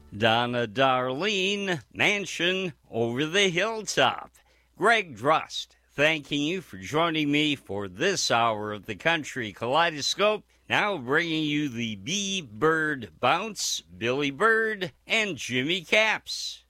Donna Darlene Mansion over the hilltop. Greg Drust, thanking you for joining me for this hour of the Country Kaleidoscope. Now bringing you the B-Bird Bounce, Billy Bird, and Jimmy Capps.